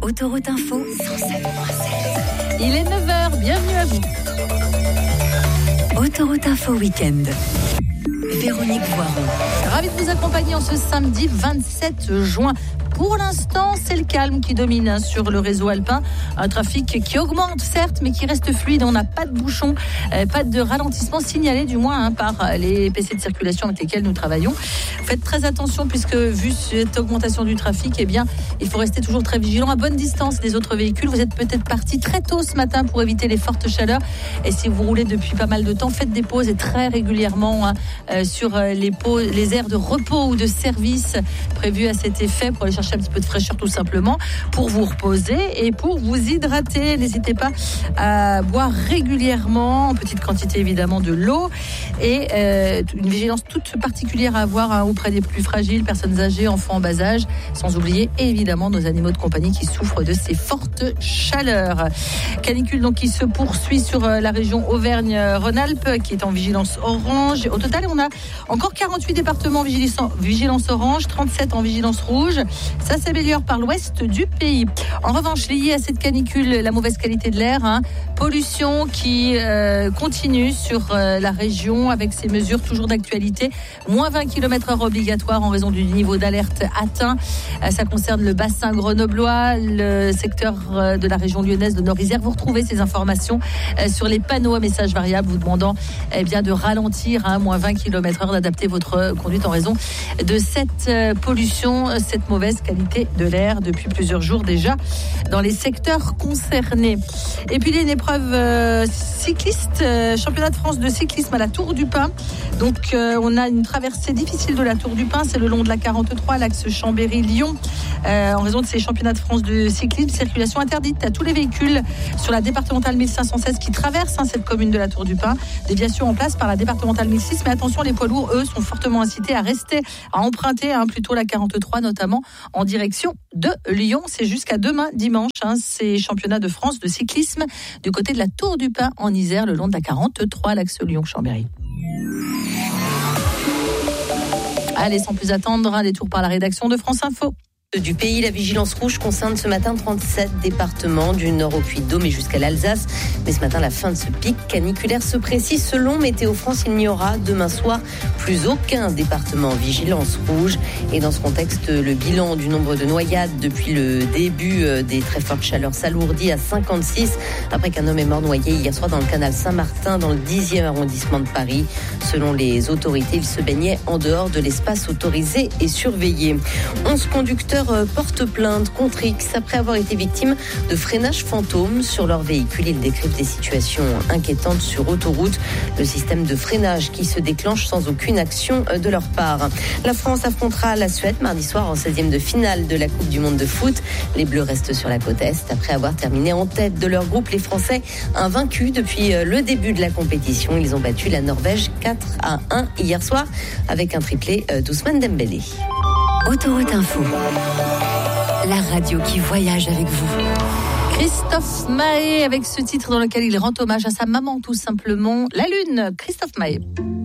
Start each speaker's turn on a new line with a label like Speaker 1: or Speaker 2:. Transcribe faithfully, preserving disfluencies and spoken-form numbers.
Speaker 1: Autoroute Info, cent sept virgule sept.
Speaker 2: Il est neuf heures, bienvenue à vous.
Speaker 1: Autoroute Info Week-end. Véronique Voiron.
Speaker 2: Ravi de vous accompagner en ce samedi vingt-sept juin. Pour l'instant, c'est le calme qui domine sur le réseau alpin. Un trafic qui augmente, certes, mais qui reste fluide. On n'a pas de bouchons, euh, pas de ralentissement signalé, du moins, hein, par les P C de circulation avec lesquels nous travaillons. Faites très attention, puisque vu cette augmentation du trafic, eh bien, il faut rester toujours très vigilant, à bonne distance des autres véhicules. Vous êtes peut-être parti très tôt ce matin pour éviter les fortes chaleurs. Et si vous roulez depuis pas mal de temps, faites des pauses et très régulièrement hein, euh, sur les, pauses, les aires de repos ou de service prévues à cet effet pour aller chercher un petit peu de fraîcheur tout simplement, pour vous reposer et pour vous hydrater. N'hésitez pas à boire régulièrement, en petite quantité évidemment, de l'eau et euh, une vigilance toute particulière à avoir hein, auprès des plus fragiles, personnes âgées, enfants en bas âge, sans oublier évidemment nos animaux de compagnie qui souffrent de ces fortes chaleurs. Canicule donc qui se poursuit sur euh, la région Auvergne-Rhône-Alpes qui est en vigilance orange. Au total, on a encore quarante-huit départements en vigilance, vigilance orange, trente-sept en vigilance rouge. Ça s'améliore par l'ouest du pays. En revanche, lié à cette canicule, la mauvaise qualité de l'air, hein, pollution qui euh, continue sur euh, la région avec ces mesures toujours d'actualité. Moins vingt kilomètres heure obligatoire en raison du niveau d'alerte atteint. Euh, ça concerne le bassin grenoblois, le secteur euh, de la région lyonnaise de Nord-Isère. Vous retrouvez ces informations euh, sur les panneaux à messages variables vous demandant eh bien, de ralentir à hein, moins vingt kilomètres heure, d'adapter votre conduite en raison de cette euh, pollution, cette mauvaise qualité de l'air depuis plusieurs jours déjà dans les secteurs concernés. Et puis il y a une épreuve euh, cycliste, euh, championnat de France de cyclisme à la Tour du Pin. Donc euh, on a une traversée difficile de la Tour du Pin, c'est le long de la quarante-trois, l'axe Chambéry-Lyon. Euh, en raison de ces championnats de France de cyclisme, circulation interdite à tous les véhicules sur la départementale mille cinq cent seize qui traverse hein, cette commune de la Tour du Pin. Déviation en place par la départementale mille six, mais attention, les poids lourds, eux, sont fortement incités à rester, à emprunter hein, plutôt la quarante-trois, notamment en direction de Lyon. C'est jusqu'à demain, dimanche, hein, ces championnats de France de cyclisme du côté de la Tour du Pin en Isère, le long de la quarante-trois, l'axe Lyon-Chambéry. Allez, sans plus attendre, un détour par la rédaction de France Info.
Speaker 3: Du pays, la vigilance rouge concerne ce matin trente-sept départements du nord au Puy-de-Dôme et jusqu'à l'Alsace. Mais ce matin, la fin de ce pic caniculaire se précise. Selon Météo France, il n'y aura demain soir plus aucun département en vigilance rouge. Et dans ce contexte, le bilan du nombre de noyades depuis le début des très fortes chaleurs s'alourdit à cinquante-six après qu'un homme est mort noyé hier soir dans le canal Saint-Martin dans le dixième arrondissement de Paris. Selon les autorités, il se baignait en dehors de l'espace autorisé et surveillé. onze conducteurs portent plainte contre X après avoir été victimes de freinage fantôme sur leur véhicule. Ils décrivent des situations inquiétantes sur autoroute. Le système de freinage qui se déclenche sans aucune action de leur part. La France affrontera la Suède mardi soir en seizième de finale de la Coupe du Monde de foot. Les Bleus restent sur la côte Est. Après avoir terminé en tête de leur groupe, les Français invaincus depuis le début de la compétition. Ils ont battu la Norvège quatre à un hier soir avec un triplé d'Ousmane Dembélé.
Speaker 1: Autoroute Info, la radio qui voyage avec vous.
Speaker 2: Christophe Maé avec ce titre dans lequel il rend hommage à sa maman tout simplement, la Lune. Christophe Maé.